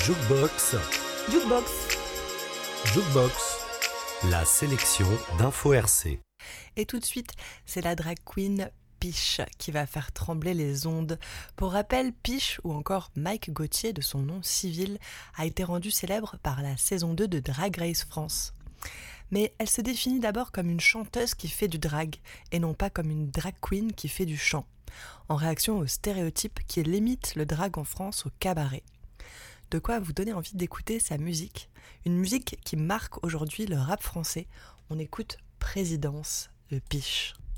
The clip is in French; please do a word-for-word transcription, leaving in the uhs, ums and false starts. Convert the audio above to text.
Jukebox, Jukebox. Jukebox, la sélection d'Info R C. Et tout de suite, c'est la drag queen Piche qui va faire trembler les ondes. Pour rappel, Piche, ou encore Mike Gauthier de son nom civil, a été rendu célèbre par la saison deux de Drag Race France. Mais elle se définit d'abord comme une chanteuse qui fait du drag, et non pas comme une drag queen qui fait du chant, en réaction au stéréotype qui limite le drag en France au cabaret. De quoi vous donner envie d'écouter sa musique, une musique qui marque aujourd'hui le rap français. On écoute Présidence de Piche.